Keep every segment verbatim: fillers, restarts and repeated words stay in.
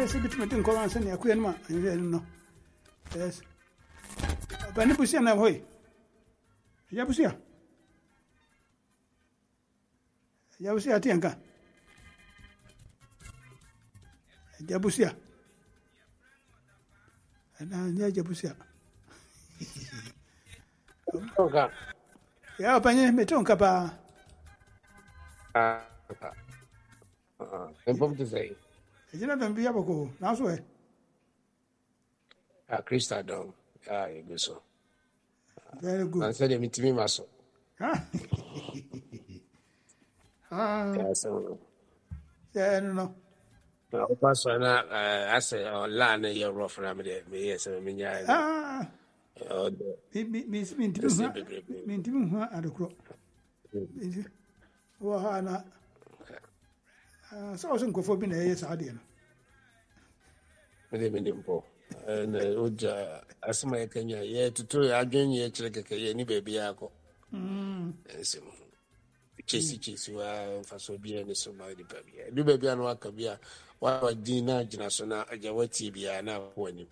say between ten colons and Yakuanma, and no. Yes. Panipusia na hoy. Yabusia. Yabusia tianka. Yabusia. Na Yabusia. Okay. Ya panye metonka pa. Ah. Ah. Empom to say. Ejina bambia boko. Na so e. Ah, Krista dom. Ah, you go so. Very good. I said me to me maso. Huh? Ah. Yeah, so. Yeah, no no. Na obaso na I say online na you rough na me dey me yes me nya. Ah. Oh. Mi mi mi mi ntimi mi ntimi hu adokro. Wo ha na. Ah, so so nkofo bi na yes ade no. Me dey me dimpo. Na oja asema ya Kenya ye tutu ya adwen ye kire keke ye ni baby akọ. Mm. Ese mo. Chesi chesi wa faso bia ni so ma di baby. Ni baby anu aka bia wa di na gina so na ajawati bia na ko ani.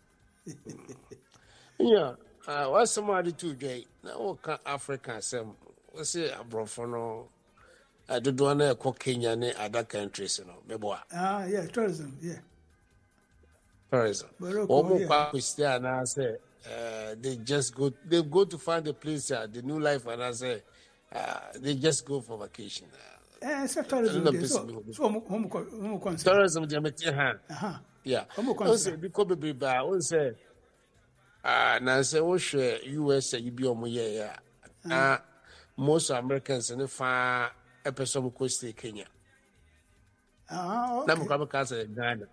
Yeah, uh what's some other two day? Na o ka Africa sem. We say abrofo no adodo na e ko Kenya ne other countries no. Mebo a. Ah, yeah, tourism, yeah. Tourism. Omo kwa Christian na say uh they just go they go to find a place uh, the new life and I say uh they just go for vacation. Eh, so tourism. So, so home home concept. Tourism dey make ha. Aha. Yeah. Home concept. concept. Because be ba, we say ah na say wo hwe U S A you be omo ye ya. Ah most Americans in fa episode ko stay Kenya. Ah, okay. Na mo kwa ka say Ghana.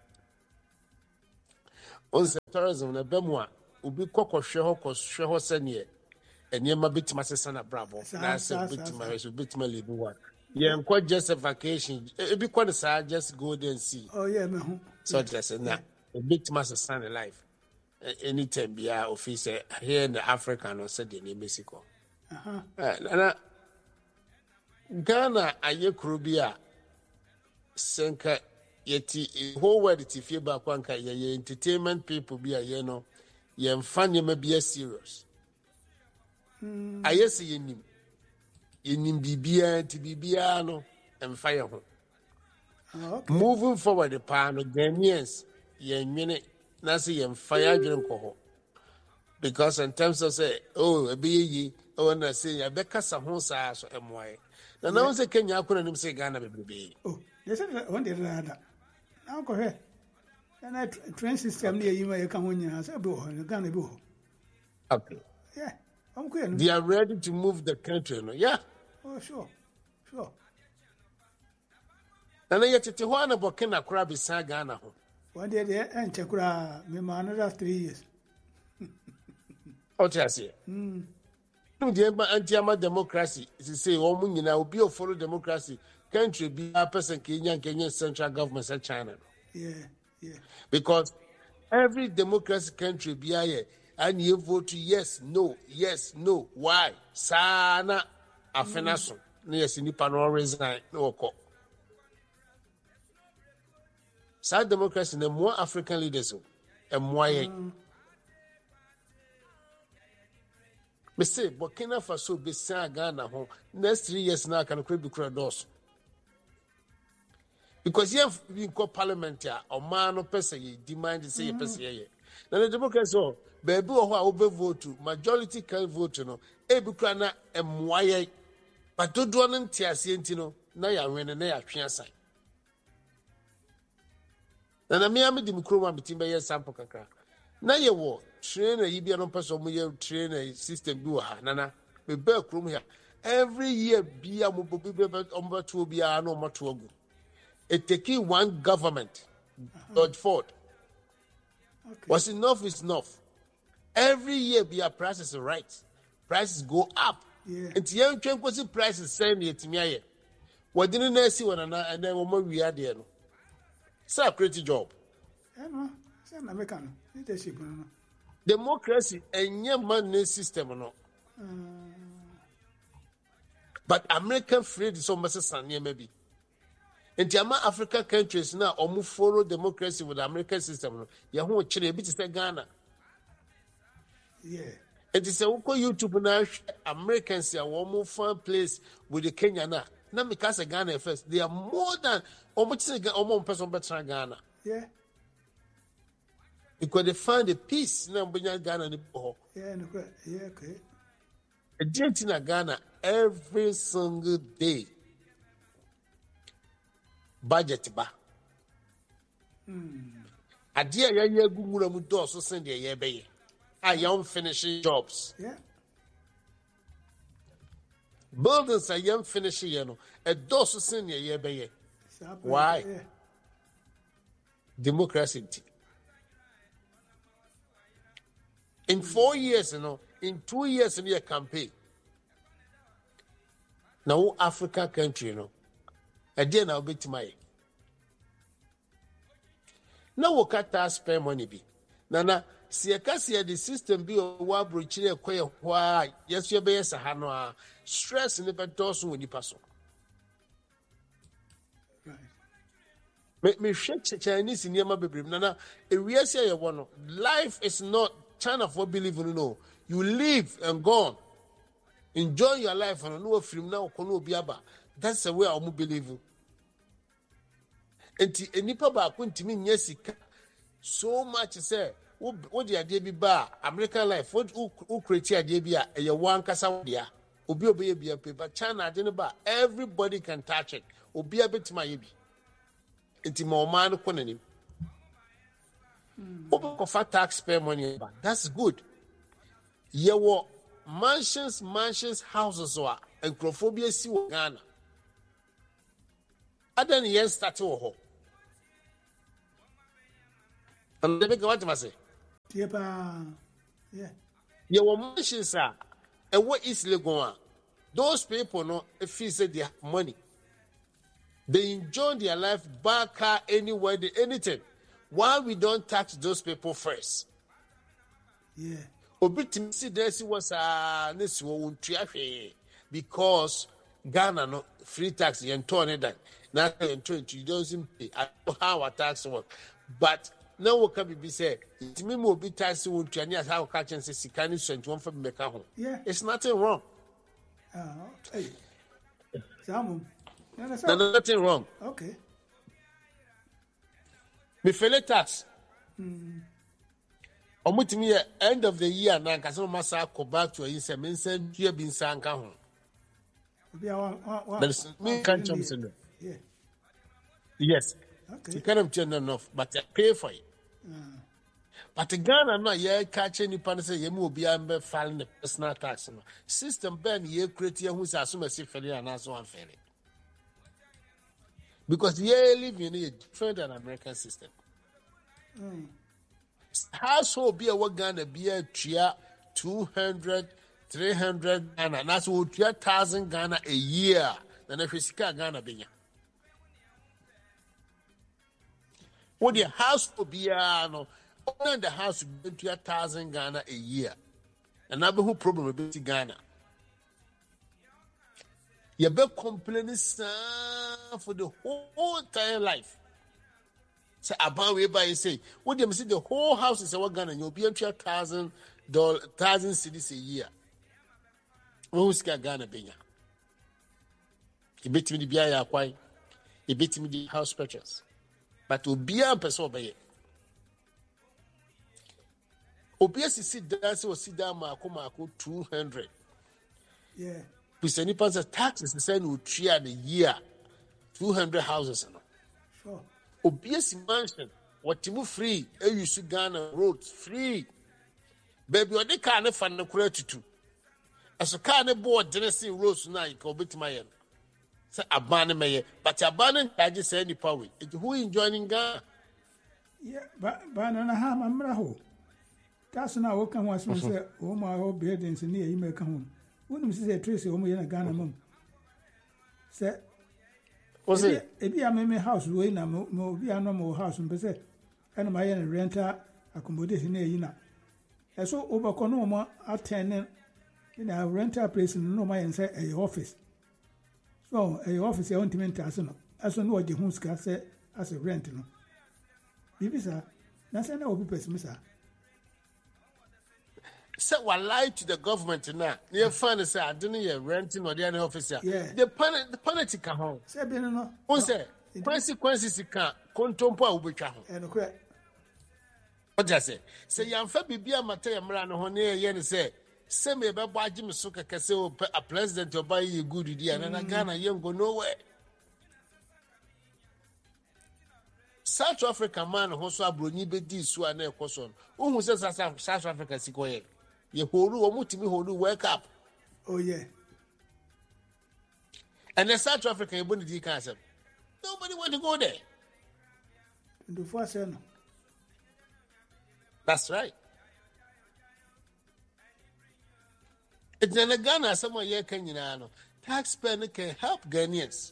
On say tourism na be mo a obi kokɔhwɛ hɔ kɔhwɛ hɔ sɛnea enema bitima sesa na brabo na say bitima so bitima live one. Yeah, quite just a vacation. It be quite a sad, just go there and see. Oh, yeah, man. So that's it. Now, a bit must stand in life. Anytime be our officer here in the African or said in Mexico. Uh-huh. Uh, Ghana, a year Caribbean, Senka, yeti, whole world, if you back one, your entertainment people be a you know, you're fun, you may be a serious. I yes, you need. In Bibia to Bibiano and fire home. Okay. Moving forward, the pan of Ghanaians, yen minute, Nasi and fire drink coho. Because in terms of say, oh, a be ye, oh, and I say, I bet Cassa Honsa, so am why. Now, no one say, Kenya couldn't say Ghana, baby. Oh, they said one day that. Now go ahead. And I train system near you may come when you say, Bo, and Ghana Bo. Okay. Yeah. I'm queer. They are ready to move the country, no? Yeah. Oh, sure. Sure. And then yet, Tijuana, Burkina, Crabby, Sagana. One day they enter me another three years. What I say? Hmm. No, the anti-ama democracy is say, oh, you know, be a follow democracy. Country be a person, Kenyan, Kenyan central government, said China. Yeah, yeah. Because every democracy country be a and you vote yes, no, yes, no. Why? Sana afenaso. Yes, ni no resign no ko. Sa democracy na more African leaders and more ye. Me say Burkina Faso be sa Ghana ho next three years now can create be doors. Because you have been called parliament ya or man no person you demand to say your person here. Now the democracy so baby or who will vote to majority can vote no e bi kra na emwaye but do do no ntiase ntino na ya wene na ya twe asan na na me am di mikroma bitim be yes sample kakra na ye wo trainer yi bia no person mo ye trainer system bi wo ha na na be ba krom here every year bia mo bobi be omba to bia na mo to agu it take one government George Ford Okay. was enough is enough. Every year, be a prices right. Prices go up. Yeah. And the young change prices send it to me. What didn't I see one another and then woman we are there? It's a creative job. Yeah, no. It's an American leadership. No. Democracy and your money system. No. Um, But American free is almost a maybe. And the African countries now almost follow democracy with the American system. You have to bit to Ghana. Yeah. And it's a YouTube now. Americans are almost fun place with the Kenya now. Now because Ghana first, they are more than almost almost person better Ghana. Yeah. Because they find the peace now in Ghana. Yeah, yeah, okay. In Ghana every single day. Budget ba. Hmm. Adia ya ya gumura mu do so send ye be. I am finishing jobs. Yeah. Buildings are young finishing, you know. A dose senior ye be. Why? Yeah. Democracy. In four years, you know, in two years in your campaign. Now, African country, you know. A day now be to my. Now, what can taxpayer money be? Nana. Si ekasi the system bi o wa brochire ekoye hwa yeso ye be sahano a stress ne bedoso woni paso Right. me me hwe Chinese niema bebrem nana ewiase ye wo no life is not China for believe no you live and gone enjoy your life and no afrim na okono obi aba that's the way I believe enti enipa ba ko ntimi nya sika so much say what the idea be bar American life what who create idea be a ye one kasa dia obi obi be paper China didn't bar everybody can touch it obi a bit my bi enti mo man ko nanim obi for taxpayer money that's good ye wo mansions mansions houses or encrophobia si wo Ghana adan ye start wo ho and they make what I say. Yeah. Yeah. Your mansions are and what is legal? Those people no if you say they have money. They enjoy their life back car anywhere, they, anything. Why we don't tax those people first? Yeah. Obitim see there see was a because Ghana no free tax and turn it down. Now you don't pay. I know how our tax work. But now what can be said? It me more be tax won't you as how catch and say Sikani twenty one for make home. Yeah. It's nothing wrong. Uh, hey. Samu. There's nothing wrong. Okay. Me fele tax. Mm. Omutimi end of the year na nkasa masa go back to yin se me nsan dua bi nsan ka ho. There is me can't jump in. Yeah. Yes. Okay. You can't turn enough, but I pay for it. Uh, but the Ghana no ye catch any pan say ye mu obi ambe file the personal tax no. System ben ye create ye hu say asuma si fele and so one fele. Because ye live in a different than American system. mm. Household be a what Ghana be a tria two hundred, three hundred Ghana. And that's what three thousand Ghana a year. Then if you see Ghana be. What the household be a no, only the house will be three thousand Ghana a year. And now who problem will be Ghana. You be complaining for the whole entire life. Say about way by say, what do you see? The whole house is our Ghana, you'll be on three thousand dollars, thousand cities a year. Who's Ghana being? You beat me the B I A, you beat me the house purchase. But to be a person by it. Obviously, sit down, so sit down, Marco Marco two hundred. Yeah. We send you a taxes the same with three a year, two hundred houses. Sure. Obviously, mansion, what you free, you should Ghana roads free. Baby, what they can't find the credit to. As a kind of board, Genesis roads now, you can beat my end. Say, abandon me, but abandon, I just say any power. Who enjoying Ghana? Yeah, but but no, I'm I'm raho. That's now what can was say, oh my old buildings near you may come. Wouldn't say Tracy, oh my Ghana mum. Say, was it? If you are my house, we na mo be a normal house and be and my renter accommodation near you. And so over Conoma attending in a rental place in no my and say a office. So a office, I want to maintain. aso no ɔgye ho sika sɛ as a rent no bibi sa na sɛ na obi pɛsim sa sɛ wa lie to the government na near fund say I didn't hear renting or the other officer Yeah. the penalty the penalty ka ho sɛ bi no no on say consequences ka kontompo a wobetwa ho ɛno korɛ what just say say yamfa bibia mata yamra no ho ne ye ne say say me be bɔ agye me so keke say o a president oba ye good di and na Ghana ye go nowhere. South Africa man ho so abroni be di so ana ekoso no hu say South Africa sikoye ye horu o mutimi horu wake up oh yeah and the South Africa e boni di kan say nobody want to go there. twenty-four sɛ no That's right. It's in Ghana somewhere ye can you know taxpayer can help Ghanaians.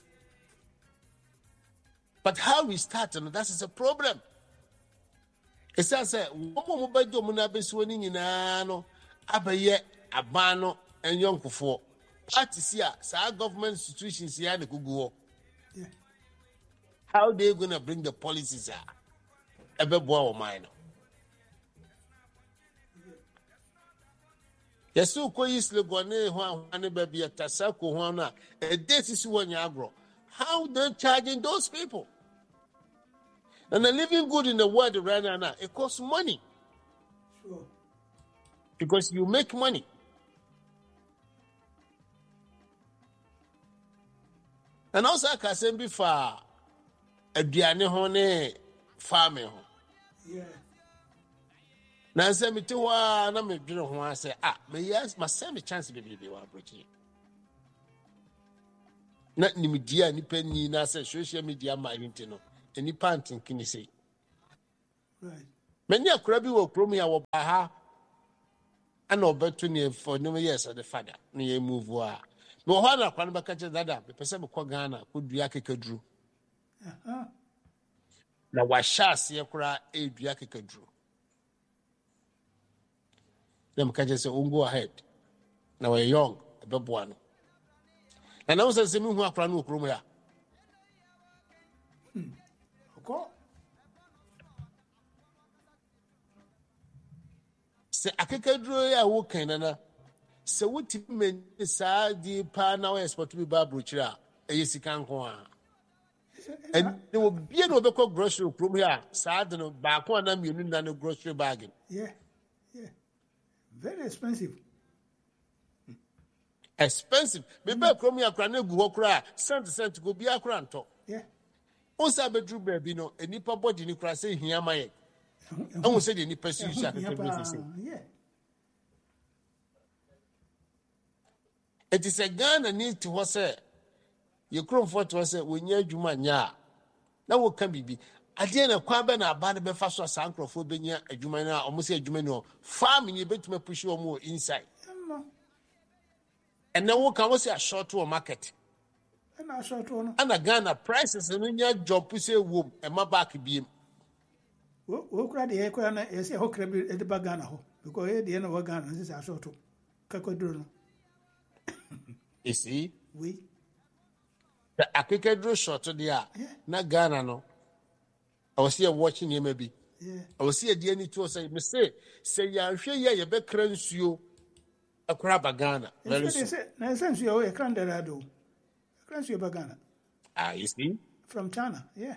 But how we start, and that is a problem. It says, "What more by Domina Beswini in Ano, Abaye, Abano, and Young Kufo. Parties here, our government institutions here, the Kugu. yeah How they going to bring the policies out? Ebe boa mine. Yesu ko yisle gone ho an baby at Tasako Hona, a death is one agro. How they charging those people? And the living good in the world right now, it costs money sure because you make money. And also, I can say before a diane hone farming. yeah Now, say me to one, I'm a dream who I say, ah, but yes, my same chance to be one breaking. Not ni media, ni penny, na say social media, my intino. Any panting can you say? right Many a crabby will promise our baha and no better near for no years at the father, near move war. No harder, Quanaba catches that up, the person of Quagana could be a drew. uh-huh Now, why shall see a cry a Biaka drew? Them catches say, go ahead. Now we're young, a babuano. And I was a semi who are crying room here. okay Say, I can't draw a walk in and so what you mean is the pan now export to be Babruchra, a Yesikan Kwan. And there will be an overcooked grocery room here, sad and back one and you need a grocery bargain. yeah yeah very expensive Expensive. Maybe come here, cranny go cry, cent cent to go be a cranto. yeah Also, bedroom baby no, a nipper body in the say here, my. I won't say the nipper see yeah you. It is a gun and need to was say. You come for to say, when you're Jumanya. Now, what can be? At the end of Quaban, a bad befast was Sancrophobia, a Jumana, almost a Jumano, farming you bet me push you more inside. And now, what can we say a short to a market? and I saw to And a Ghana prices and in your job, pussy womb, and my back beam. wo kura de ekura na ese ho kra bi e de bagana ho because e de na wa Ghana this I saw to kakodro no You see, we the Akikadro short to the air, not Ghana. No, I was here watching you maybe. yeah I was here, dear, need to say, Miss say, say, ya, sure, yeah, you bet crunch you a crab a Ghana. Very soon. na sense you e kran there do kran you bagana Ah, you see, from China yeah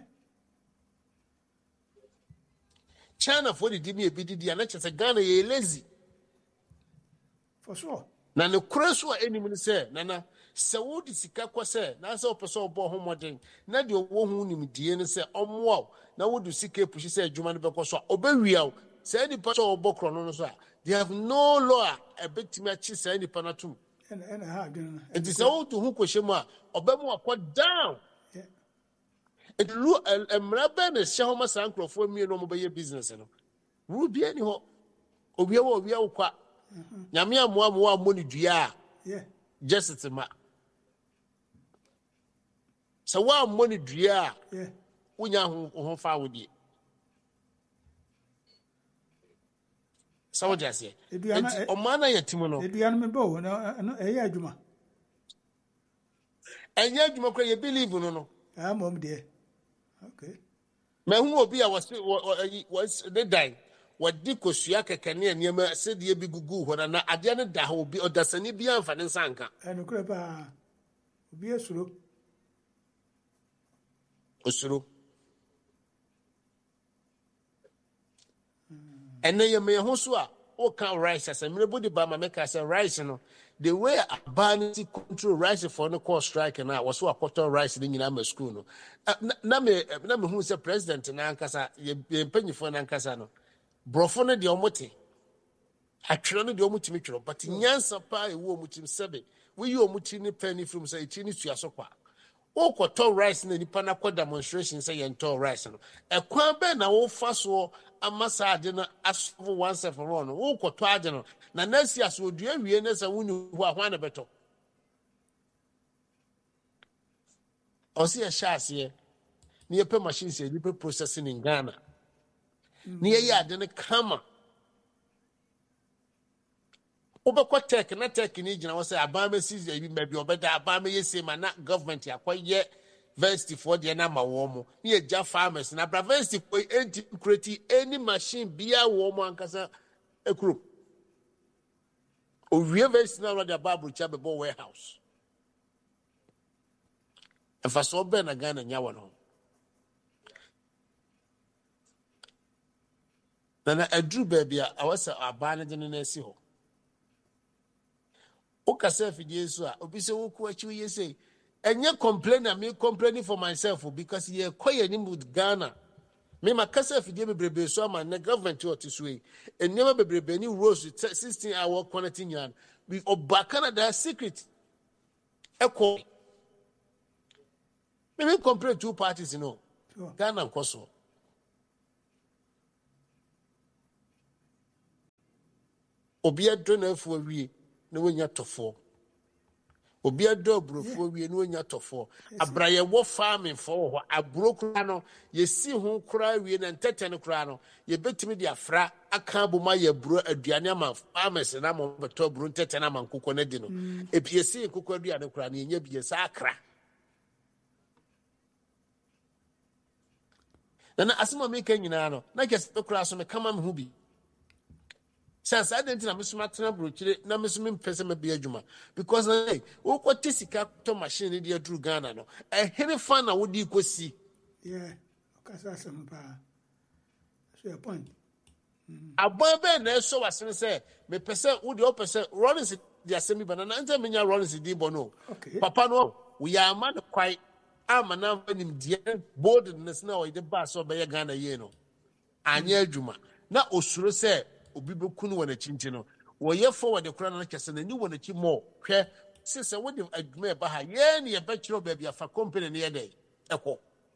China for the D B A B D D, and that's a Ghana, you lazy. for sure Now, the cross what any minute say, Nana, so what is Sikakwa say, now so person born home modern, now the one who D N say, oh, wow, now what do C K push say, Juman because obey real, say any person or Bokron, they have no law, a bit to match say any panatum. and and I have done It is all to who Koshima, Obama put down. yeah It look a Mraben is Shahoma Sankro for me no mobile business. Ruby anyhow. Obia, we are quite. Yamia more more money, dear. yeah Just it's a ma. So, one money, dear. yeah When you're far with you. So, what I say? It's a man, I timono. e duan me bo no no e ya adwuma And yet, you believe, no, no. Ah, mom dear. Okay. Mahu obi a was was the die. What di kosua kekane nneɛma sɛdeɛ bi gugu hɔ na na adeɛ no da hɔ obi ɔdasani bi amfa ne nsa nka. And Crepa, be a slow. Osuro. Ɛnɛ yɛ mɛ ho so a ɔka rice asɛ mmerɛ bodi ba ma mɛka sɛ rice no the way abaa no ti control rice for no call strike na wɔso akɔtɔ rice no nyinaa ma school no na me na me hu sɛ president na ankasa yɛ mpanyinfoɔ na ankasa no borɔfo no deɛ ɔmo te atwerɛ no deɛ ɔmo timi twerɛ but nyansa paa ɛwɔ ɔmo tim sɛbe woyi ɔmo ti ne pɛ ne firim sɛ ɛti ne sua so kwa wokɔtɔ rice na nipa na kɔ demonstration sɛ yɛntɔ rice no ɛkwan bɛɛ na wofa soɔ ama saa ade no asofo once and for all no wokɔtɔ ade no na nasi aso odua wie ne sɛ woni hɔ a hwan na bɛtɔ ɔsi ɛhyɛ aseɛ ne yɛpɛ machine sɛ nipa processing in Ghana ne yɛyɛ ade no kama wobɛkɔ tech na tech ni gyina wɔ sɛ aban bɛsi ebi baabi ɔbɛda aban bɛyɛ se ma na government akɔyɛ university for the na ma wɔn mo ne yɛgya farmers na bra university for enti create any machine bia wɔn mo ankasa ekuro owie university na ɔde aba abrocha bɛbɔ warehouse ɛfa so ɔbɛn na Ghana nya wɔ no na na aduru baabi a awɔ sɛ aban no de no na esi hɔ okasa fidie so a obi sɛ woku achi ye say enye complain na me complaining for myself because ye koye ni with Ghana me makasa fidie bebrebe so ama na government what is way enema bebrebe ni rules sixteen hour quarantine yan we oba Canada secret eko me me complain two parties you know sure. Ghana nkoso obi adro na afu awie na wonya tofo obi ado abrofo wie na wonya tofo abraye wo farming for ho abrokura no yesi ho kura wie na ntete no kura no ye betimi de afra aka boma ye bro aduane ama farmers na mo beto bro ntete na ma nkokɔ na di no epiesi nkokɔ aduane kura no yenya bi yesa akra na na asema me ka nyina no na kese kura so me kama me hu bi since I didn't know Mister Brochire, na Mister Mpesa me be adwuma because hey, wo kwete sika to machine dey through Ghana no. Eh hene fan na wo di kosi. Yeah, okasa asem pa. So your point. Abon be na so wasene say me pese wo dey opese Rollins dey asemi banana enter menya Rollins di bono. Okay. Papa no we are man kwai ama na nim die boldness na we dey ba so be Ghana ye no. Anya adwuma. Na osuro say obi bekunu wɔ n'akyi no wɔyɛ forward the kura no kɛse na ni wɔ n'akyi mɔ hwɛ sɛ wo de adwuma ba ha yɛ ne yɛ bɛkyerɛ baabi afa company ne yɛ dɛ ɛkɔ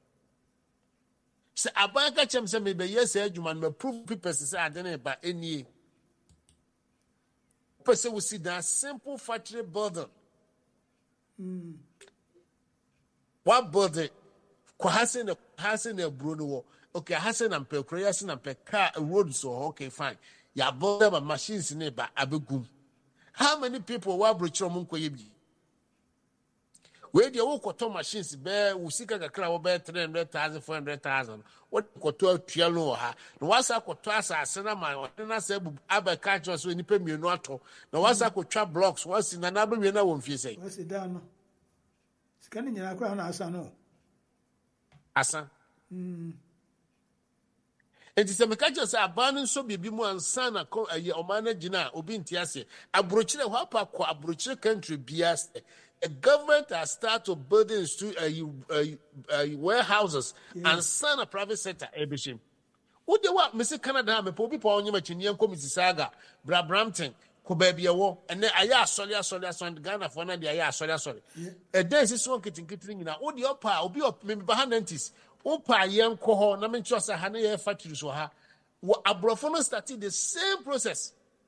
sɛ aban ka kyɛm sɛ me bɛyɛ sɛ adwuma no proof papers sɛ ade ne ba enie pɛ sɛ wo si da simple factory building mm what building kɔ ha sɛ na ha sɛ na aburo no wɔ okay ha sɛ na mpɛ kura yɛ sɛ na mpɛ car road so okay fine ya build up machines in it, but abegum. How many people were broaching on Koyebi? Where the old cotton machines bear, we seek a crowd bear three hundred thousand, four hundred thousand. What cotton tialo ha? No, what's a cotasa, cinema, or then I said, Abba catch us when you pay me not to. No, what's a cotra blocks, what's in another we know if you say. What's it down? Scanning your crown, Asa no. Asa. Hmm. Enti se meka je se aban nso bibi mu ansa na aye omana gina obi ntiase abrochire ho apa kwa abrochire country bias the government has started building to uh, uh, uh, warehouses yeah. And son a private sector ebishim wo de wa me se Canada me po bi pa onye machini enko Mississauga bra Brampton ko ba bia wo ene aya asole asole asole Ghana for na de aya asole asole e den sisi won kitinkitiri nyina wo de opa obi me ba nineties Opa yen koho na mencho sa ha na ye factory so ha wo abrofo no started the same process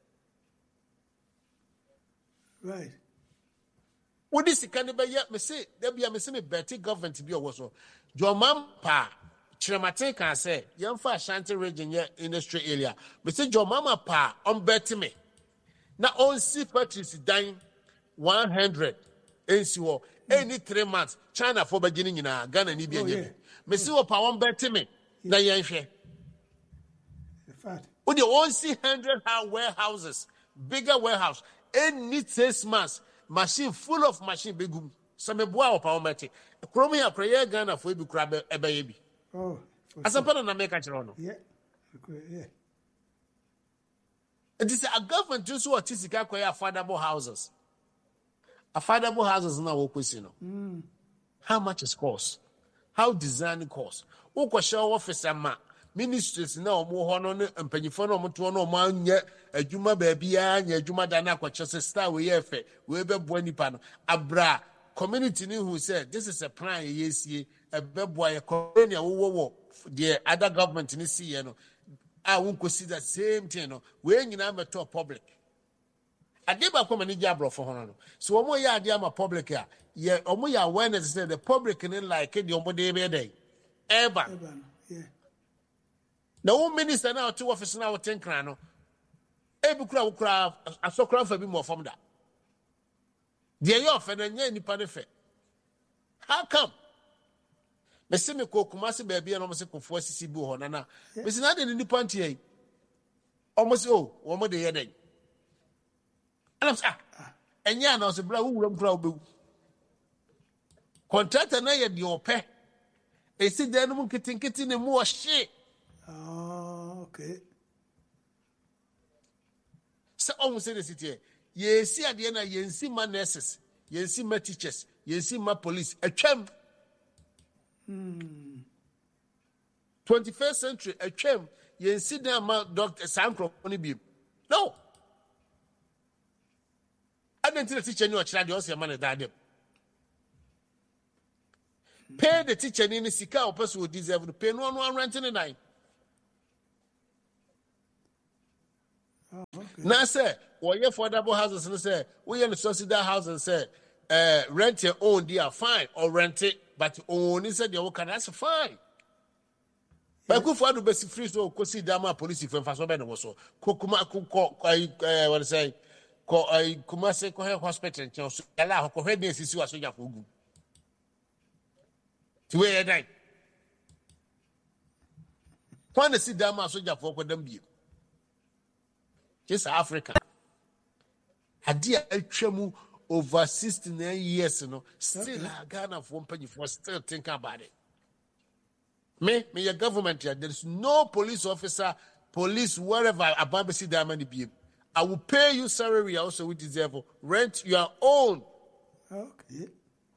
right wo di sika ne be ye me say da bia me say me betty government bi owo so jomam pa chiremate kan say yen fa Ashanti region ye industry area me say jomam pa on bet me na on see factories dan one hundred ensi wo any three months China for beginning in a Ghana ni bi anye me see opa won bet me na yen hwe we dey only see one hundred warehouses bigger warehouse any six months machine full of machine begum some boa opa won bet krom ya prayer Ghana for bi kura e be ye bi oh asampa na make kire no yeah yeah. It is a government just what is affordable houses. Affordable houses now what question no. How much is cost? How design cost? Who ko show officer ma ministries na omo ho no mpanyifo no omo no ma nya adwuma ba bia nya adwuma da na kwache star we yefe we be bo nipa no abra community ni who said this is a plan yesie e be bo ye community wo wo the other government ni see ye no I won't consider the same thing. No, we ain't gonna to public. I did back come and jabro for her. So, omo ya idea ma public ya. Yeah, omo ya awareness say the public in like it. The omo day by day. Ever. Yeah. The one minister now two office now ten crano. Ebu kura kura aso kura for be more from that. The you offend and ye ni panefe. How come? Me se me ko Kumasi baby and almost ko fo sisi bu ho nana me se na de ni panti yi almost oh wo mo de ye den and am ah enya na so bra wo wuram kura obewu contractor na ye de ope e si de no kitinkiti ne mu o hye ah okay so on say the city ye si ade na ye nsi ma nurses ye nsi ma teachers ye nsi ma police atwam Hmm. twenty-first century, a chem, you see them, Doctor Sankro, only be. No. I didn't tell the teacher, you are child, you also a man that pay the teacher in the Sika or person who deserve to pay no one rent in the night. Oh, okay. Now, say, well, you affordable houses and say, we in the society house and say, uh, rent your own, dear, fine, or rent it. But only said you can that's fine. But go for the best free so go see Dama police if for so was so. Kokuma ko what say ko I Kumasi ko hospital so ala ko head nurse si waso ja ko gu. Ti we dai. When the see Dama so ja for ko dam bi. Just Africa. Adia atwamu over sixty-nine years, you know, still okay. Ghana for one for still think about it. Me, me, your government here, there is no police officer, police, wherever, about see diamond be. I will pay you salary also with deserve rent your own. Okay.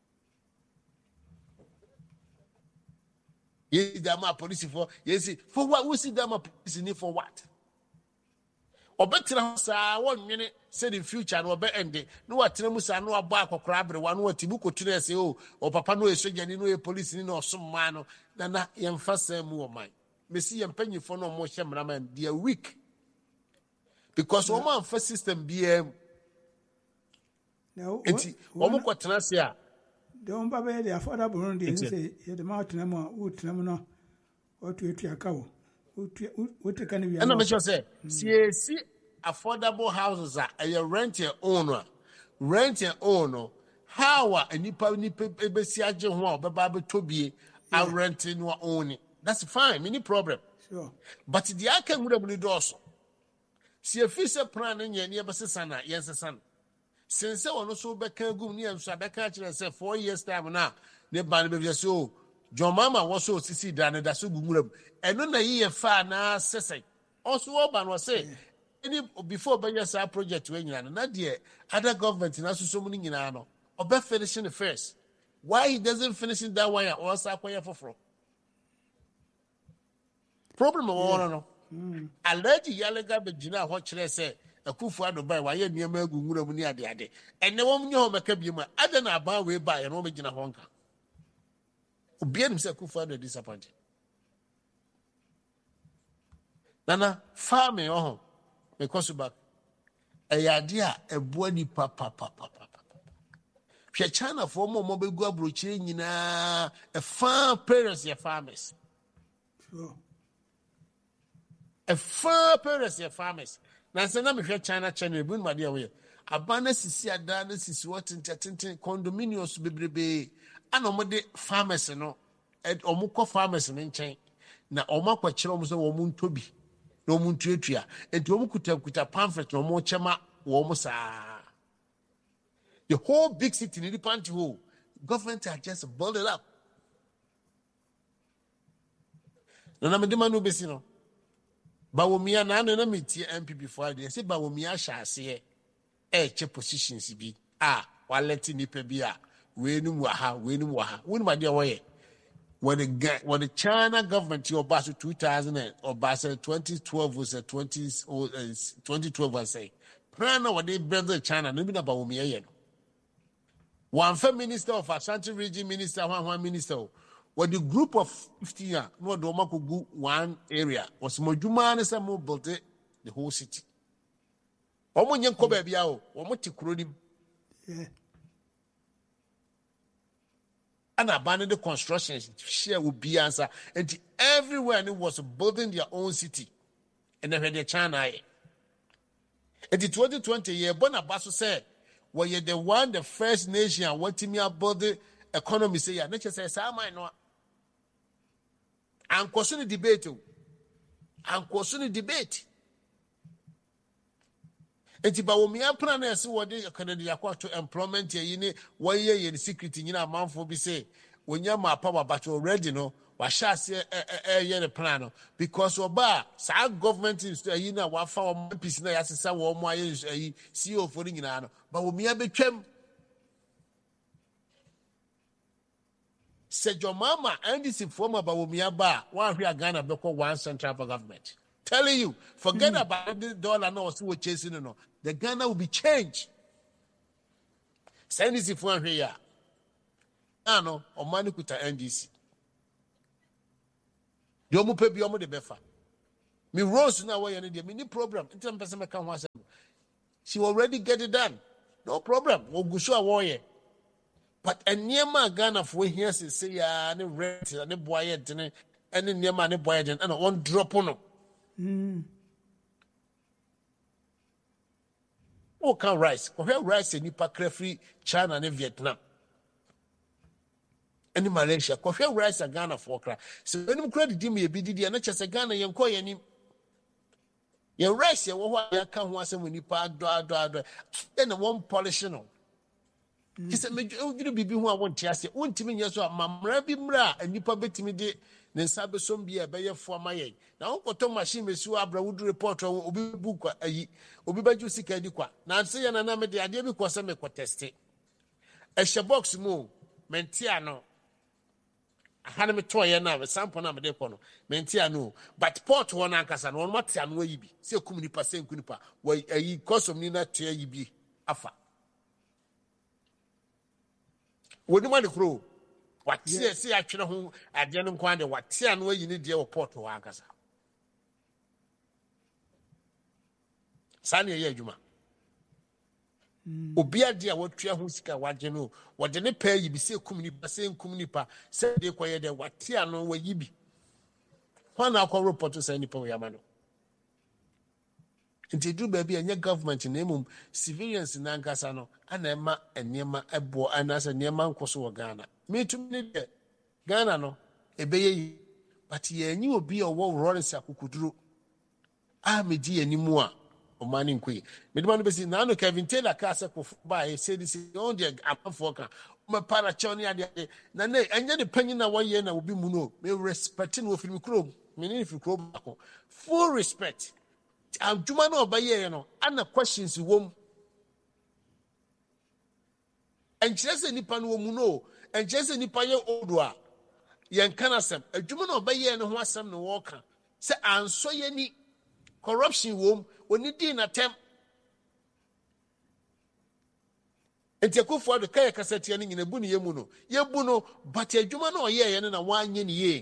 Yes, Dama police for yes, for what we see Dama police need for what? Or better, sir, one minute said in future, no better end it. No, what Timusa, no, a bark or crab, one word Tibuko to say, oh, or Papa no, so you know, a police in or some man, than that young first more mine. Missy and Penny for no more shaman, dear weak. Because one man first system B M. No, what what Tanasia? Don't baby, the affordable, the the mountain, wood, no, or to a cow. What can you and I'm sure say, see, see, affordable houses are a rent your owner, rent your owner. How are any penny baby siaja one, but Bible to be a renting your own? That's fine, any problem. Sure, but the I can would do also. See a fish plan in your nearby son, yes, son. Since I want to so back a good near so I catch and say four years time now, the band baby so. John Mama was so sissy done and that's so good. And on the year far now, say, also, Oban was saying, any before Bayasa project to England, and not yet other government in us so many in Ano, or be finishing the first. Why he doesn't finish in that way or Saquaya for from? Problem of all, no. I let you yell at Gina, what should I say? A kufu ado by why near Melgu near the day. And no one knew my cabin, I don't know about way by an original honka. Obian himself could find a disappointed. Nana, farming, oh, because you back a idea, a body papa, papa, papa. She China for more mobile go broaching in a farm parents, your farmers. Sure. A farm parents, your farmers. Now, say, I'm China, China, bring my dear way. abana sisi ada na sisi watententen condominiums bebrebe ana omo de farmers no omo kɔ farmers no nkyɛn na omo akɔkyerɛ omo sɛ omo ntobi na omo ntuatua enti omo kuta kuta pamphlet na omo kyɛma omo saa the whole big city in the panty hole government had just built it up na na me de manu besi no Bawumia na no na metie M P before dey say Bawumia hya ase e che positions bi ah waleti nipa bi a we num wa ha we num wa ha we num ade wo ye when the when the China government your bass two thousand or bass twenty twelve was a twenty twenty twelve was say plan what they build China no be na Bawumia ye no one fa minister of Ashanti region minister one one minister what the group of fifty year no do makogu one area was modwuma ne say mo build the whole city omo nyen ko ba bia o omo ti kuro nim yeah and abandon the construction share will be answer and everywhere and it was building their own city and then the China and the twenty twenty year bona baso said well you the one the first nation what me about the economy say ya nature say say am no and question debate and question debate enti ba wo me plan na se wo de Canada yakwato employment ye ni wo ye ye security nyina amanfo bi say wonya ma power but already no wa sha se eh ye the plan no because oba sa government is yi na wa fa wo peace na yasesa wo mo aye C E O for nyina no ba wo me betwam se your mama and this former ba wo me ba wa hwe Ghana be call one central government telling you forget mm. about the dollar no so we chasing no the Ghana will be changed send this for here ano o mani kuta N D C yo mo pe bi o mo de befa me rose na we ne de me ni problem ntam pese me kan ho asem she already get it done no problem wo gusu a wo ye but eniema Ghana for here say ya ne rent ne boye dene ene niema ne boye dene and on drop no mm o kan rice ko rice ni pa free China and Vietnam and Malaysia ko rice Ghana for kra so any credit di me bi di na chese Ghana yen ko yen yen rice ye wo ho ya ka ho asem ni pa ado ado ado and one polish no he said me you bibi ho a won tiase wontimi nya so mamra bi mra anipa betimi de ne nsa be som bi e be ye fo amaye na wonkoto machine mesu abra wodu report obi book ayi obi baju sika di kwa na nse ye na na me de ade bi ko se me ko test e hye box mu mentia no ahana me to ye na me sample na me de ko no mentia no but port won ankasa no won matia no ayi bi se kum nipa se nku nipa wa ayi kosom ni na to ayi bi afa wodi ma de kro watie se atwere ho ade no nkwan de watie no ayi ne de wo port wa ankasa sane ye adwuma obi ade a watua ho sika waje no wode ne pa yi bi se kum nipa se nkum nipa se de koye de watie no wayi bi ho na akọ report se nipa ya ma no nti du ba bi enye government na emum civilians na ankasa no ana ema enema ebo anasa enema nkoso wo Ghana me tum ne de Ghana no ebeye yi but ye enyi obi owo Lawrence Akukuduro a meji animu a o mani nkwe me de man be si na no Kevin Taylor ka se ko ba e say this on the amafo ka me para choni ade na ne enye de panyin na wo ye na obi mu no me respect no ofiri mi krom me ni fi krom ako full respect adwuma na obaye no ana questions wom enchese nipa no mu no enchese nipa ye odua yen kanasem adwuma na obaye no ho asem no wo ka se anso ye ni corruption wom oni di na tem enti akofo ado kaya kasete ne nyina bu ne yemu no ye bu no but adwuma na oye ye na wanye ne ye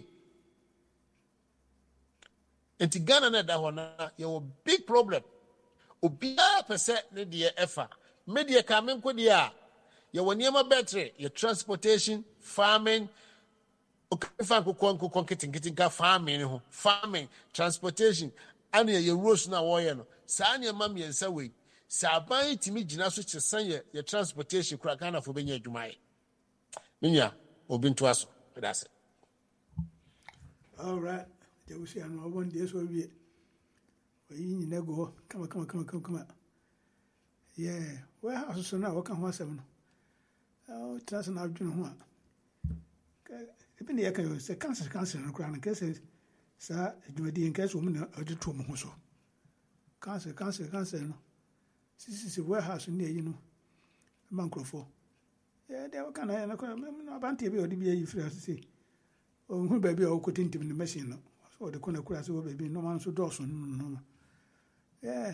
enti Ghana na da ho na ye wo big problem obi a pese ne de efa media ka men ko de a ye wo niema betre ye transportation farming okfa ko ko ko kitin ka farming ho farming transportation and ye rules na wo ye no sa niema miensa we Saban timi gyina so to san ye ye transportation kura Ghana fo benya adwuma ye. Minya obi nto aso. That's it. All right. There was an one day so we you go come come come come come. Yeah. Where house so now what can one seven? Oh, trust na adwuma ho a. Even the can say cancer cancer no kura na case sa adwumadi en case wo mu na odeto mo ho so. Cancer cancer cancer no. Sisi warehouse near you know, Mancrofo. Yeah, they were kind of a banty or D B A free as say. Oh, who baby or could into the machine. So the corner class will be no one so Dawson. No, yeah.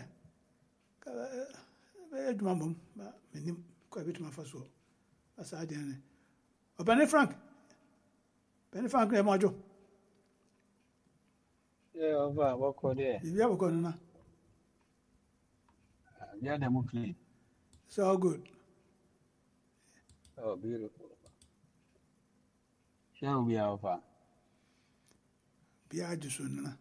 Very mum, but quite a bit my first word. That's I didn't. Oh, Benny Frank. Benny Frank, Mojo. Yeah, what could you? You ever gone now? Yeah, they're more clean. So good. Oh, beautiful. Shall we have fun? Be I just soon.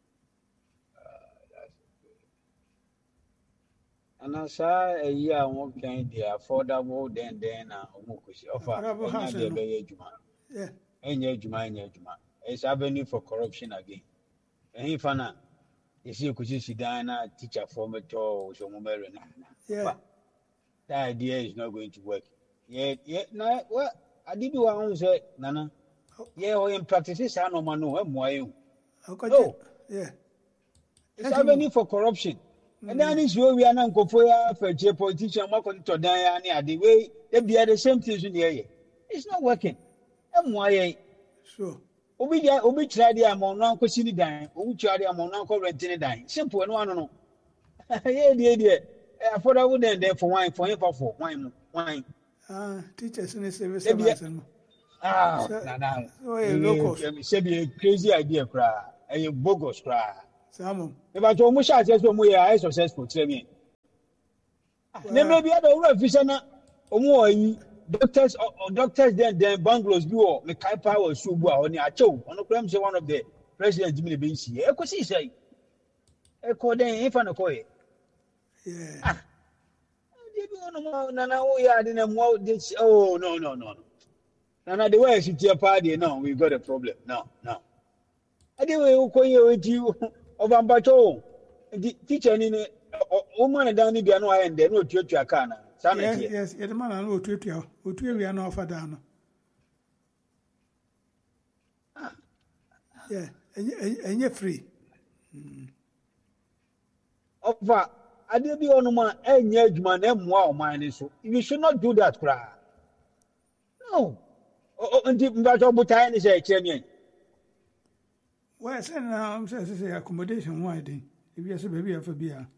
And I saw a year walking the affordable then then a Mukushi offer. Yeah. And yet, you mind, yet, you mind. It's avenue for corruption again. And if I you see, could you see Diana, teacher former tour, so yeah. That idea is not going to work. Yeah, yeah, no, well, I did do our own say, Nana. Yeah, or in practice, I know man, no, no, yeah. It's avenue for corruption. And then it's where we are not going for a politician, Marco to Diana, the way they be at the same things in the area. It's not working. M Y A. Sure. Obi dia obi try dia mo no anko sini dan obi try dia mo no anko rent dan simple no ano no yeah dia dia affordable then there for wine for him for wine wine ah teachers in service service ah na na so e local say be crazy idea kra e bogus kra samo e ba jo mo sha say so mo ya successful tell me na maybe ada ura visa na omo ayi doctors or, or doctors then then bungalows do or me kai power subu a oni acho ono kram say one of the president Jimmy Bensi e ko si say e ko den if an ko e yeah ah dey be ono mo na na wo ya dey na mo this oh no no no no na na the way she party no we got a problem no no ade we ko ye we ti over mbacho the teacher ni ne o mo na dan ni bia no aye ndẹ na otuatua aka na. Yes, yes, it man and Otuia, Otuia no offer down. Yeah, and you're free. Over, I did be on my age, man, and wow, mine so. You should not do that, cry. No. Oh, and deep battle butain is a champion. Well, send um, says accommodation wide. If you say baby of a beer.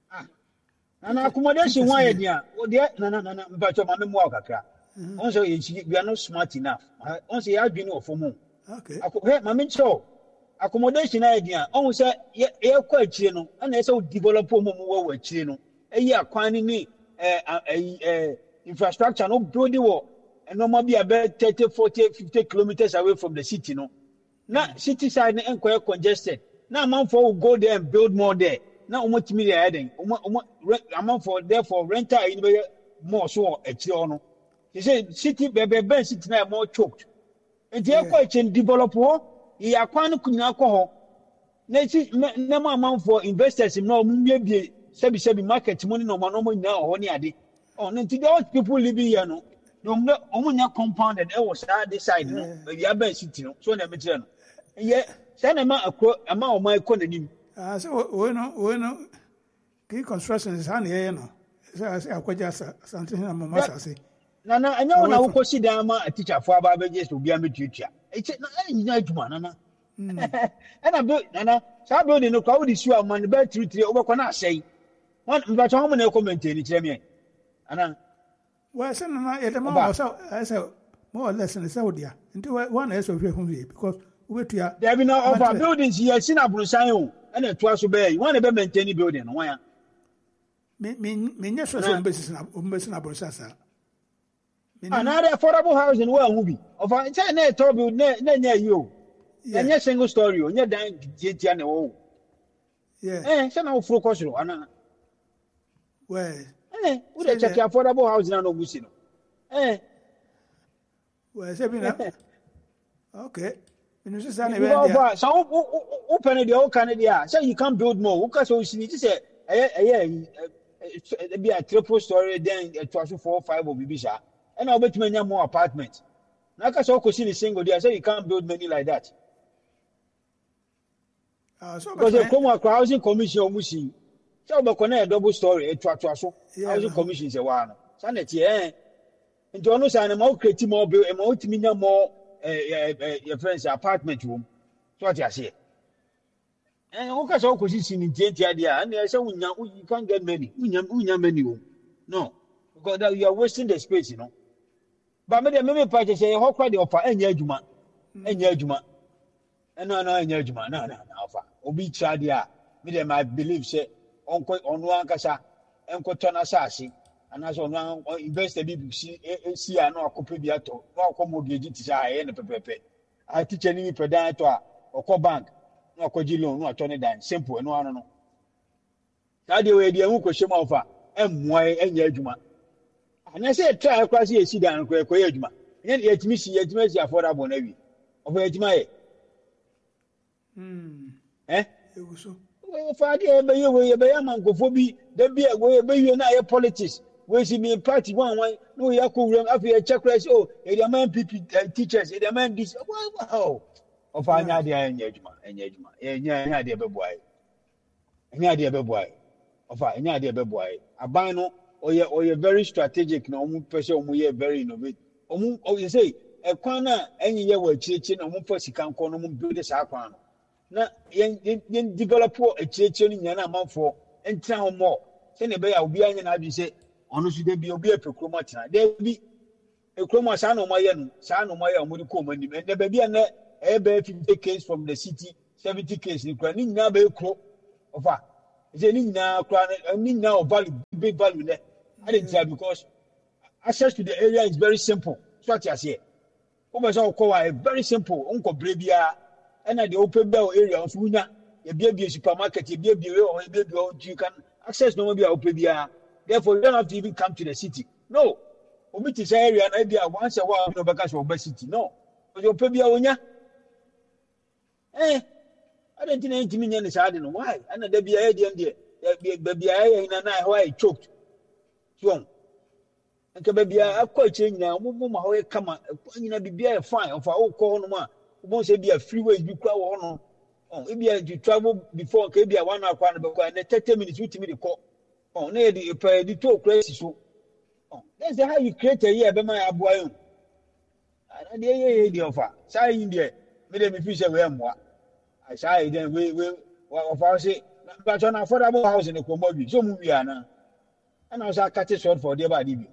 And accommodation why dear oh dear no no no no but your mamma more kakra also we are not smart enough also you have been of for okay hey mamma show accommodation idea on say e kwa akire no na say develop mo mo wa akire no eyi akwan ni eh eh infrastructure no build wo and no be about thirty forty fifty kilometers away from the city no na city side na enquire congested na man for go there and build more there. Now, almost million adding, amount for therefore renter in more so a chiono. He said, city baby Ben city now more choked. And the question develop war, he acquired alcohol. No amount for investors in no maybe sebi sebi market money no man no now or any idea. Oh, and those people living here no, no, only compounded. I was at this side, no, but you have been sitting so never turn. Yet, send a man amount of my economy. Ah, so we no we no key construction is hand here no. So I say akwaja something na mama say. Na na anya na wo kosi dan ma teacher fo aba be just obi am tuatua. E che na nyina adwuma na na. E na be na na sa building no kwa wo di su amman be three three obekọ na asey. One mba cho mo na comment ni kire me. Ana well say na e dem ma so I say more or less na say odia. Nti one is of hwe because we tua. There be no over buildings here sin abrusan o. And a twice obey. You want to be maintaining building. Why? Me, me, me, yes, was on basis of Umbasina Borsasa. Another affordable housing where movie. Of a ten top build near you. And your single story, and you're dying. Yeah, eh, some of focus. Well, eh would they check affordable housing and obusi no eh well, say be na. Okay. You know, say na you go for so open the whole Canada say you can build more because so you say eh eh be a triple story then two four five or bibi sha and now bet many more apartments na ka so ko see single there say you can't build many like that. Ah, so because the Como Housing Commission omusi so be connect double story e twa twa so housing commission say wa no sanet eh nti ono say na ma create more bill e ma otimi nya more eh eh your friends apartment room so what you say eh o ka so ko sisi ni tie tie dia and say unya you can't get many unya unya many room no because that you are wasting the space you know but me dey me pa say ho kwa dey offer enya adwuma enya adwuma no no enya adwuma no no no offer obi try dia me dey I believe say onko onu ankasa enko tona saasi anaso onu investor bi si si a no akope bi ato no akomo mortgage ti sa aye ne pepepe a teacher ni pedan to a okọ bank no akoji loan no atone dan simple no ano no that dey we dey hu ko shema offer emmoa enya adwuma ana say try kwa si esi dan ko ekoye adwuma yen yetimi si yetimi si affordable na wi ofo yetimi aye hmm eh so we fa dey be ye we be amankofo bi da bi we be ye na ye politics we see me party one one no ya ko wura afi e check race oh e dey man P P teachers e dey man this wow of anya dey anya adwuma anya adwuma enya anya dey be boy enya dey be boy of enya dey be boy aban no oye oye very strategic na omu pese omu ye very innovative omu o you say e kwan na enyi ye wa chirechi na omu fa sika nko no mu build sa kwan no na yen yen develop a chirechi no nyana amanfo entra ho mo se ne be ya obi anya na abi se ono su de bi obi epekroma tena de bi ekroma sa no mo ye no sa no mo ye omo di ko mo ni de be bi na e be fifty case from the city seventy case ni kra ni nyina be ekro ofa je ni nyina kra ni nyina o value big value there I didn't tell because access to the area is very simple so what you say o be so ko wa very simple unko brebia and the open bell area of unya e bia bia supermarket e bia bia o e bia bia you can access no bia open bia therefore you don't have to even come to the city no obi ti say area na bia once a while no beka so oba city no o open bia onya eh I don't think anything nya ni sa de no why and da bia e de de bia e na na why choked so nka bia akọ che nyina mo mo ma ho e kama nyina bibia e fine of all call no ma mo say bia freeway bi kwa wo no oh e bia you travel before ka bia one hour kwa no be kwa na thirty minutes with me dey call oh na e dey per di to crazy so oh that's how you create a year be my aboa you and dey ye dey offer say in there me dey me fi say we amwa I say then we we offer say but on affordable house in the Komobi so mu wi ana and I was a cut short for the body.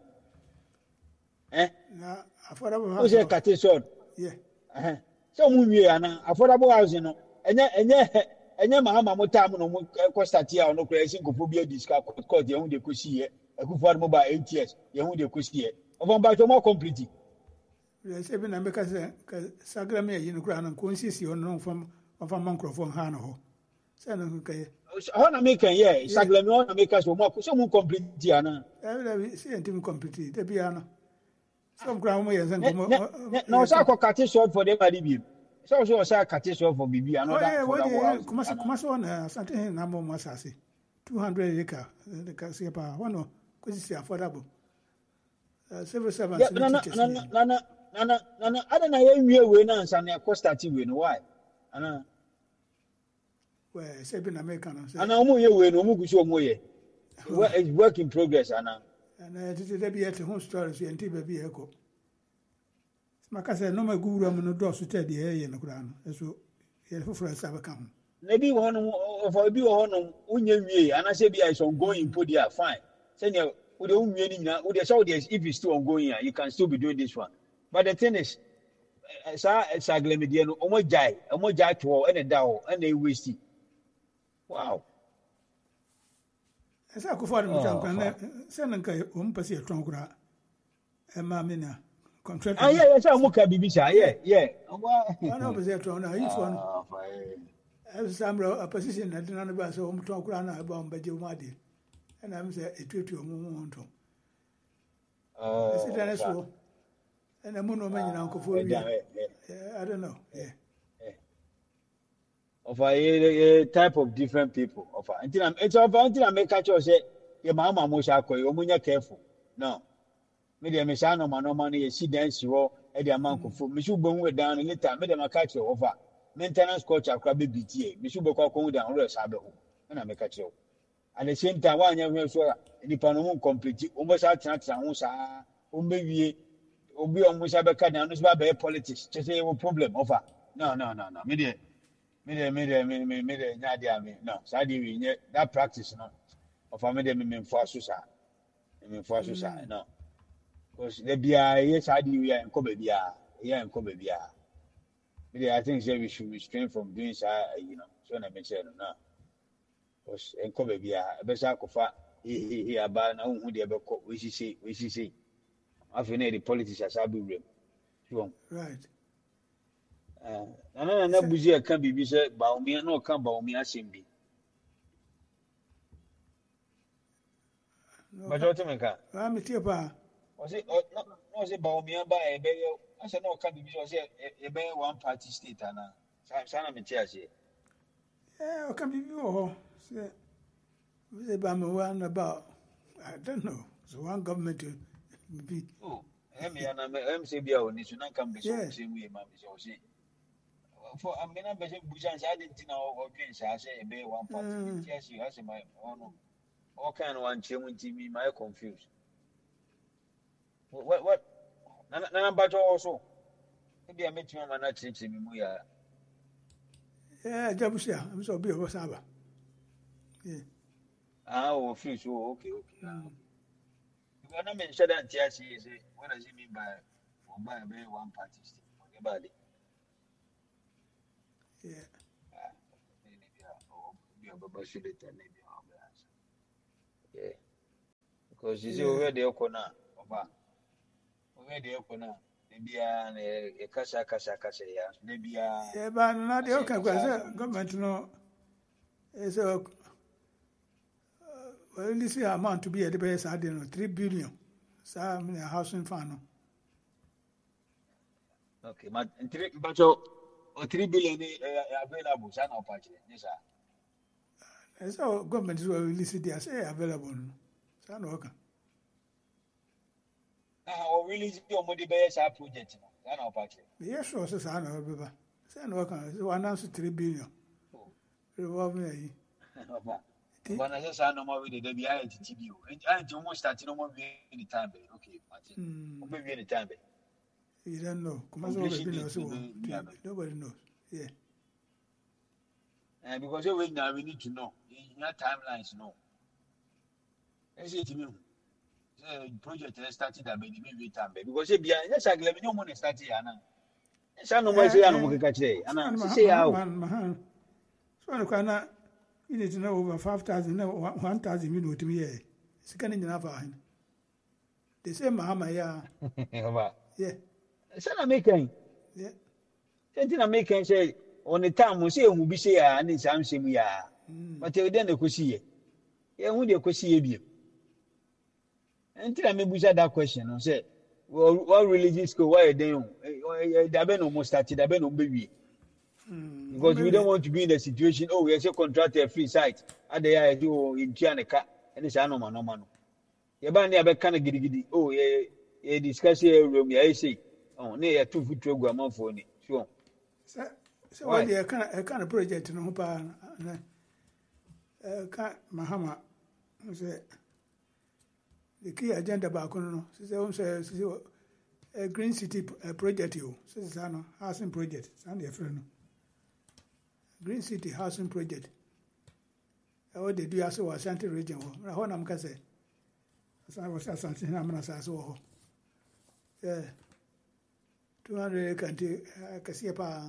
Eh? Na affordable house. Who's a cut short? Yeah. Eh. So we are now affordable house, you know. And yeah, and yeah, and yeah, Mahama Motam no Costa Tia no crazy go phobia discount because the only could see a good for mobile eight years, the only could see it. Of one by more completely. Yes, even America Sagramia, you know, Crown and Quincy on no from of a microphone Hano. Send okay. Hon American, yeah, Saglamion Americans will more some complete Diana. Every see him complete the piano. Some ground ways and no, so I cut short for them. I leave you. So also I cut short for Bibi. I know that. Commerce on something number Masasi. Two hundred acre, the Cassiapa, one or because it's affordable. Several seven. No, no, no, no, no, no, no, I don't know where we are and I Costa T. Why? And well, seven American. And I'm here when Omugu show more. It's work in progress, Anna. And I did there be at home stories and Tiba be echo. Smaka said, no, my guru, I'm no door to tell the air in the ground. So, here for us have come. Maybe one of our be on Union Way, and I say, be I ongoing, put there, fine. Send you with the own meaning now, with the show, if it's still ongoing, you can still be doing this one. But the thing is, Sir Saglemidiano, Omojai, Omojai to all, and a dow, and they waste it. Wow. As I go for the Senaca, um, Passia Trongra, and Mamina, contract. Ah, yeah, yes, I'm okay, Bibisa, yeah, yeah. One of the Tron, each one. As some a position that none of us home Trongrana about Bajumadi. and I'm say a treat you want to. Oh, I said, that's ɔfa. so. And I'm no man in Uncle Ah, for ɛda, you. ɛ- ɛ- Yeah, I don't know. Yeah. ɔfa yɛ yɛ type of different people ɔfa nti na nti ɔfa nti na meka kyerɛ sɛ yɛ maa ma mo hyɛ akɔ yi ɔmo nyɛ careful no me deɛ me saa nɔɔma nɔɔma no yɛ si dan si hɔ ɛde ama nkɔfo me so bɔ hu dan no later me deɛ maka kyerɛ ɔfa maintenance culture akora bɛ bi tie me so bɛ kɔ akɔhu dan ɔrɛ saa bɛ ho ɛna meka kyerɛ o at the same time wanyɛ hwɛ so a nipa no ho nkɔmplete ɔmo bɛ saa tenatena ho saa ɔmo bɛ wie obi a ɔmo nsa bɛka dan no so ba bɛyɛ politics kyɛ sɛ yɛwɔ problem ɔfa no no no no me deɛ me de me de me me me de nya de ame no saa de wi nye that practice no of me de me me mfo aso sa me mfo aso sa no because the bia ye saa de wi en ko ba bia ye en ko ba bia me de I think say we should restrain from doing so you know so na me say no no because en ko ba bia be sa kofa he he he aba na hu de be ko we sisi we sisi afi na the politics asa be wrem so Right. na na na buzi aka bibi sɛ baomia na ɔka baomia asɛm bi bàtà ɔtí mi ka I'm a tiepa. ɔsɛ ɔ na ɔsɛ baomia ba ɛbɛyɛ asɛ na ɔka bibi sɛ ɔsɛ ɛbɛyɛ one party state ana saa saa na mi ti ase. Yeah, I can be you. Say, I'm one about, I don't know. So one government to be. o ɛmi yana mɛ ɛmi sɛ bi a oni so na nka mbɛ sɛ Yeah. ɔsɛ mu yɛ ma mi sɛ ɔsɛ fɔ amina bɛ sɛ busan saa de ti na ɔdwen saa sɛ ɛbɛyɛ one party Mm. mi ti ase asɛ ma ɔno ɔkan no one kyerɛ mu nti mi ma yɛ confused. What what na na na bàtà ɔsɔ ebi a mi tuma ma na kyerɛkyerɛ mi mu yɛ. Yeah, Jabusia, I'm so big of Saba. Yeah. Ah, oh, free so okay, okay. Mm. When I mention that, yes, he say, what does he mean by for by a one party state? Everybody. Yeah. Ah, maybe oh, be a baba should it maybe I'll be answer. Yeah. Because you see Yeah. over the corner, over over the corner, maybe a casa casa casa, yeah, maybe a Yeah, but not the okay, because government no is a well, this year amount to be at the base, I don't know, three billion. So I'm in a housing fund. okay, but three, but so three billion available, so no party, yes, sir. So government is release it, say available. So no okay. Ah, or really, your money base our project, so no party. Yes, sure, so I know, Baba. Say no okay, so announce three billion. Revolve me. But I just I know more with the W I T V. And I almost started no more any time. Okay, Martin. Maybe any time. You don't know. Nobody knows. Yeah. And because every now we need to know. In your timelines, no. I say to me, the project has started at maybe time. Because if you are, yes, I let me know when it started. Anna. Yes, I know my say, I know what I say. Anna, say how. So I can't. You need to know over five thousand, no, one thousand minutes to me. It's kind of enough. They say, Mahama, yeah. Yeah. Son of making. Yeah. Something I make and say, on the time we say, we'll be say, and it's answering we are. But then they could see it. Yeah, when they could see you. Until I may answer that question, I say, well, what religious school, why are they? They've been almost started, they've been on baby. Because we don't want to be in the situation, oh, we are a contract a free site. At the I do in Chianica, and it's no man, no man. Yabani abe kind of giddy giddy. Oh, yeah, yeah, discuss here room, yeah, I say. Oh, near two foot program for me. Sure. So, so what the kind of kind of project, no, pa, uh, Mahama, say, the key agenda back on, say, a green city project, you, says, Sano, housing project, Sandy, a friend. Green City Housing Project. What they do as well, Ashanti region. I want to say, as I was Ashanti, I'm not as well. Yeah, two hundred country, I can see a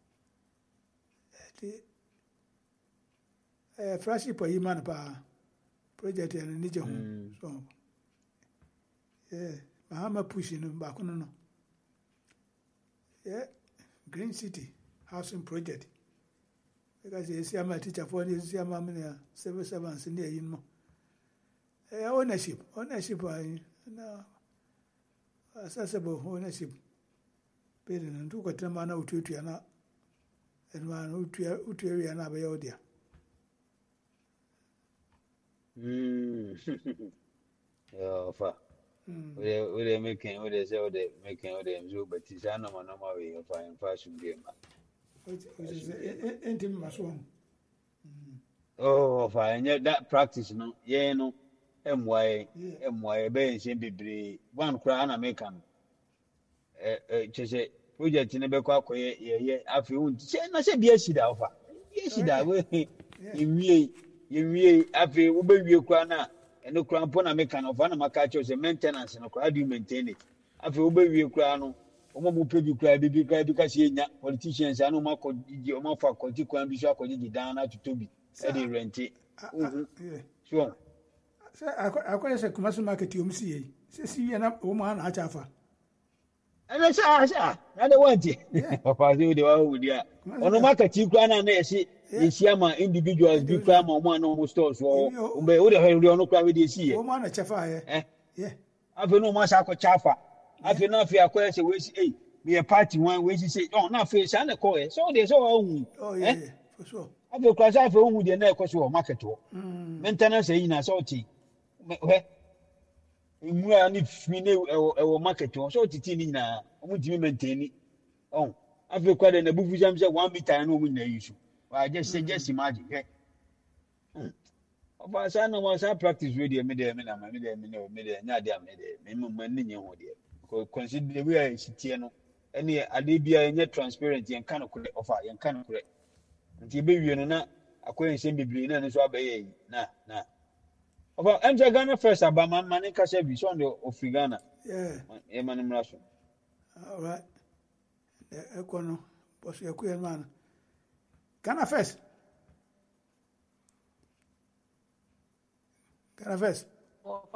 flashy per human pa project and Nijo. So, yeah, Mahama pushing them back on. Yeah, Green City Housing Project. Because you see, I'm a teacher for you, see, I'm a civil servants in the Inmo. eh, ownership, ownership, I no, accessible ownership. Paying and two got a man out to you, and one who to you and Abbey Odia. Hmm. Yeah, fa. We we making we say we making we them so, but it's an normal normal way of fine fashion game. Which is intimate one. Oh, fine. Yeah, that practice, no. Yeah, no. M Y M Y be same be one cry na make am. Eh eh chese project ne be kwa koye ye ye afi un se na se bia sida ofa. Bia sida we ye wie ye wie afi wo be wie kwa na eno kra mpo na make am ofa na maka cho se maintenance no kra do maintain it. Afi wo be wie kwa no omo mo pe bi kra bi bi kra bi ka se nya politicians anu ma ko gigi omo fa ko ti kwan bi so akogigi dan na tutobi e dey rent it. Sure. I quite say commercial market you see. See, and up woman at Jaffa. And I say, I don't want it. Papa, you the one with you. On the market, you can and see, you see, my individuals be cram on one almost stores or obey all the hell, you know, crowd with you see. Woman at Jaffa, eh? Yeah. I've no more sack of chaffa. I've enough here, question, which, eh, be a party one, which you say, oh, not face and a coy. So there's all. Oh, yeah, for sure. I've a class out for whom with your neck was your market. Maintenance in a salty. Mwa ni fine e market won so titi ni na omo dimi maintain oh afi kwa de na bufu jam say one meter na omo na yisu wa just say just imagine eh oba sa na wa sa practice we dey me dey me na me dey me dey me dey nya dey me dey me mo ni nye ho dey ko consider the way I sitie no ene ade bia enye transparent yen kan kure ofa yen kan kure nti be wie no na akoyen nsem bibiri na ne so abaye na na About M J Ghana first about my money cash every Sunday of Ghana. Yeah. Yeah, man, Russian. All right. The Econo, was your queer man. Ghana first. Ghana first.